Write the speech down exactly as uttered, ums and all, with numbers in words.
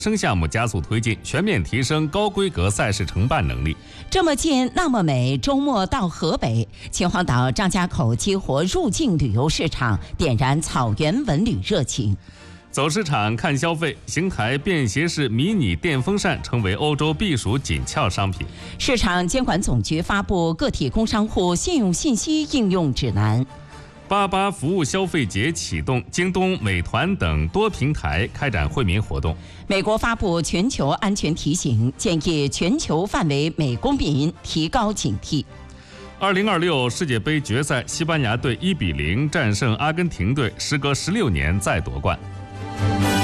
生项目加速推进，全面提升高规格赛事承办能力。 这么近那么美，周末到河北秦皇岛张家口激活入境旅游市场，点燃草原文旅热情。 走市场看消费，邢台便携式迷你电风扇成为欧洲避暑紧俏商品。 市场监管总局发布个体工商户信用信息应用指南。 八八服务消费节启动，京东、美团等多平台开展惠民活动。 美国发布全球安全提醒，建议全球范围美公民提高警惕。 二零二六世界杯决赛，西班牙队一比零战胜阿根廷队，时隔十六年再夺冠。